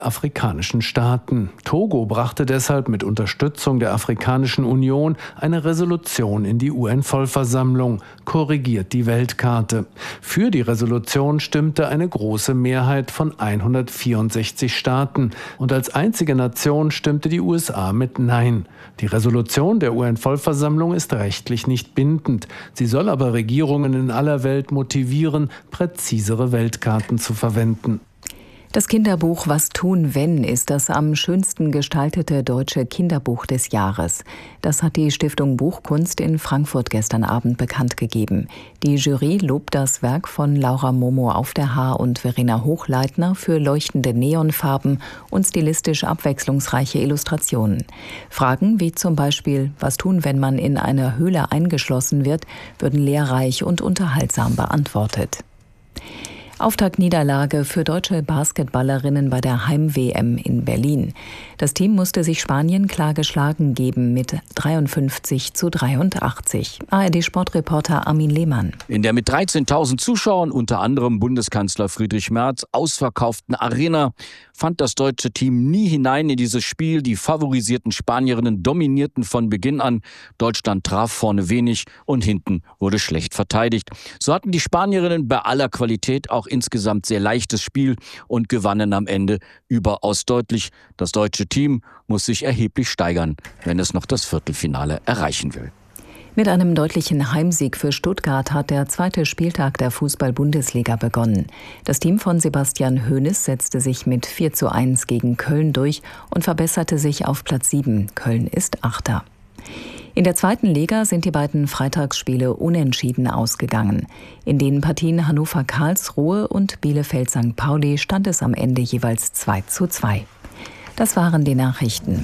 afrikanischen Staaten. Togo brachte deshalb mit Unterstützung der Afrikanischen Union eine Resolution in die UN-Vollversammlung, korrigiert die Weltkarte. Für die Resolution stimmte eine große Mehrheit von 164 Staaten und als einzige Nation stimmte die USA mit Nein. Die Resolution der UN-Vollversammlung ist rechtlich nicht bindend. Sie soll aber Regierungen in aller Welt motivieren, präzisere Weltkarten zu verwenden. Das Kinderbuch Was tun, wenn ist das am schönsten gestaltete deutsche Kinderbuch des Jahres. Das hat die Stiftung Buchkunst in Frankfurt gestern Abend bekannt gegeben. Die Jury lobt das Werk von Laura Momo auf der Haar und Verena Hochleitner für leuchtende Neonfarben und stilistisch abwechslungsreiche Illustrationen. Fragen wie zum Beispiel, was tun, wenn man in einer Höhle eingeschlossen wird, würden lehrreich und unterhaltsam beantwortet. Auftaktniederlage für deutsche Basketballerinnen bei der Heim-WM in Berlin. Das Team musste sich Spanien klar geschlagen geben mit 53:83. ARD-Sportreporter Armin Lehmann. In der mit 13.000 Zuschauern, unter anderem Bundeskanzler Friedrich Merz, ausverkauften Arena fand das deutsche Team nie hinein in dieses Spiel. Die favorisierten Spanierinnen dominierten von Beginn an. Deutschland traf vorne wenig und hinten wurde schlecht verteidigt. So hatten die Spanierinnen bei aller Qualität auch insgesamt sehr leichtes Spiel und gewannen am Ende überaus deutlich. Das deutsche Team muss sich erheblich steigern, wenn es noch das Viertelfinale erreichen will. Mit einem deutlichen Heimsieg für Stuttgart hat der zweite Spieltag der Fußball-Bundesliga begonnen. Das Team von Sebastian Hoeneß setzte sich mit 4:1 gegen Köln durch und verbesserte sich auf Platz 7. Köln ist Achter. In der zweiten Liga sind die beiden Freitagsspiele unentschieden ausgegangen. In den Partien Hannover-Karlsruhe und Bielefeld-St. Pauli stand es am Ende jeweils 2:2. Das waren die Nachrichten.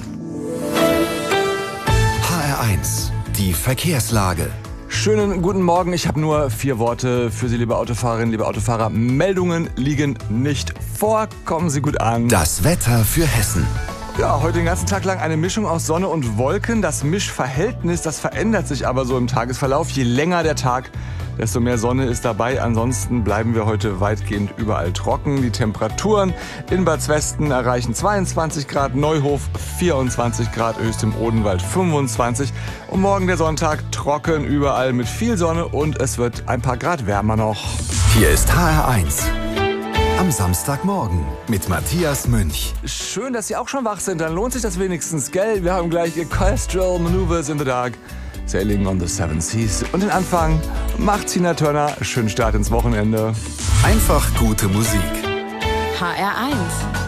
HR1, die Verkehrslage. Schönen guten Morgen. Ich habe nur 4 Worte für Sie, liebe Autofahrerinnen, liebe Autofahrer. Meldungen liegen nicht vor. Kommen Sie gut an. Das Wetter für Hessen. Ja, heute den ganzen Tag lang eine Mischung aus Sonne und Wolken. Das Mischverhältnis, das verändert sich aber so im Tagesverlauf. Je länger der Tag, desto mehr Sonne ist dabei. Ansonsten bleiben wir heute weitgehend überall trocken. Die Temperaturen in Bad Zwesten erreichen 22 Grad, Neuhof 24 Grad, Öst im Odenwald 25. Und morgen der Sonntag trocken überall mit viel Sonne und es wird ein paar Grad wärmer noch. Hier ist HR1. Am Samstagmorgen mit Matthias Münch. Schön, dass Sie auch schon wach sind. Dann lohnt sich das wenigstens, gell? Wir haben gleich Orchestral Maneuvers in the Dark, Sailing on the Seven Seas. Und den Anfang macht Tina Turner. Schönen Start ins Wochenende. Einfach gute Musik. HR1.